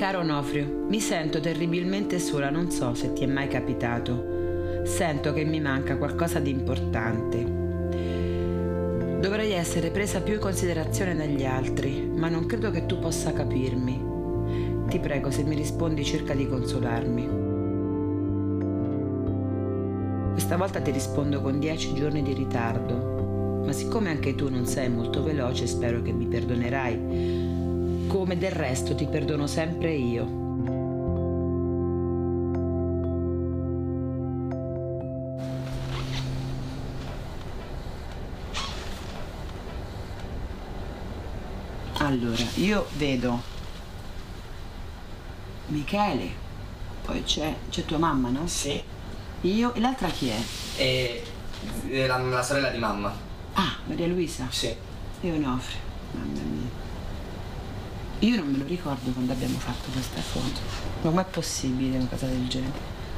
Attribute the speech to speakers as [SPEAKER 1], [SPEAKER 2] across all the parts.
[SPEAKER 1] Caro Onofrio, mi sento terribilmente sola, non so se ti è mai capitato. Sento che mi manca qualcosa di importante. Dovrei essere presa più in considerazione dagli altri, ma non credo che tu possa capirmi. Ti prego, se mi rispondi, cerca di consolarmi. Questa volta ti rispondo con 10 giorni di ritardo, ma siccome anche tu non sei molto veloce, spero che mi perdonerai. Come del resto ti perdono sempre io. Allora, io vedo Michele, poi c'è tua mamma, no?
[SPEAKER 2] Sì.
[SPEAKER 1] Io, e l'altra chi è?
[SPEAKER 2] La sorella di mamma.
[SPEAKER 1] Ah, Maria Luisa?
[SPEAKER 2] Sì.
[SPEAKER 1] E Onofrio, mamma mia. Io non me lo ricordo quando abbiamo fatto questa foto. Ma com'è possibile una cosa del genere?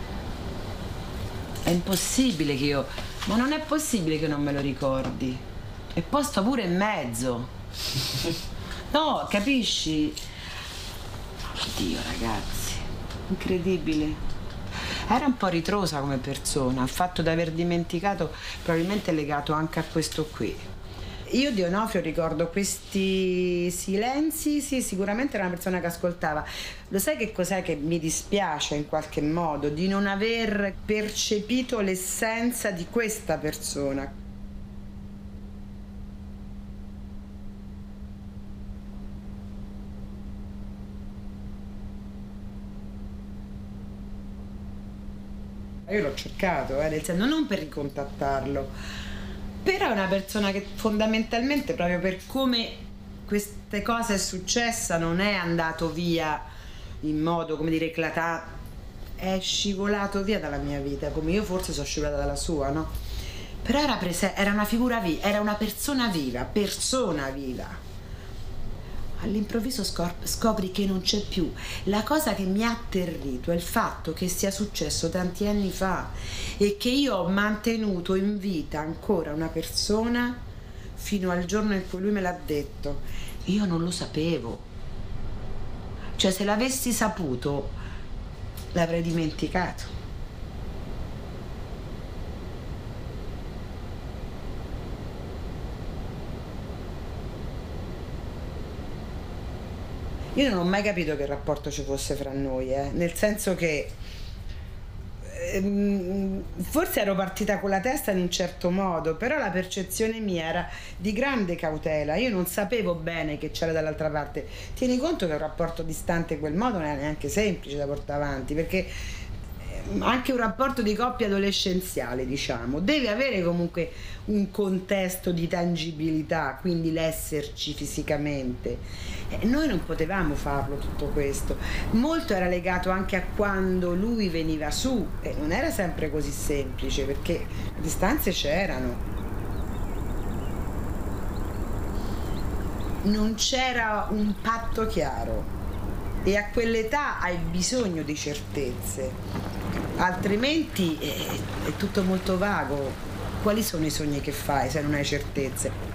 [SPEAKER 1] È impossibile che io... Ma non è possibile che non me lo ricordi. È posto pure in mezzo. No, capisci? Oddio, ragazzi. Incredibile. Era un po' ritrosa come persona. Il fatto di aver dimenticato probabilmente è legato anche a questo qui. Io di Onofrio ricordo questi silenzi, sì, sicuramente era una persona che ascoltava. Lo sai che cos'è che mi dispiace in qualche modo? Di non aver percepito l'essenza di questa persona. Io l'ho cercato, nel senso, non per ricontattarlo. Però è una persona che fondamentalmente, proprio per come queste cose è successa, non è andato via in modo, come dire, eclatante, è scivolato via dalla mia vita, come io forse sono scivolata dalla sua, no? Però era una figura viva, era una persona viva. All'improvviso scopri che non c'è più. La cosa che mi ha atterrito è il fatto che sia successo tanti anni fa e che io ho mantenuto in vita ancora una persona fino al giorno in cui lui me l'ha detto. Io non lo sapevo. Cioè, se l'avessi saputo, l'avrei dimenticato. Io non ho mai capito che rapporto ci fosse fra noi, nel senso che forse ero partita con la testa in un certo modo, però la percezione mia era di grande cautela. Io non sapevo bene che c'era dall'altra parte. Tieni conto che un rapporto distante in quel modo non è neanche semplice da portare avanti, perché anche un rapporto di coppia adolescenziale, diciamo, deve avere comunque un contesto di tangibilità, quindi l'esserci fisicamente. Noi non potevamo farlo tutto questo. Molto era legato anche a quando lui veniva su e non era sempre così semplice, perché le distanze c'erano. Non c'era un patto chiaro e a quell'età hai bisogno di certezze. Altrimenti è tutto molto vago. Quali sono i sogni che fai se non hai certezze?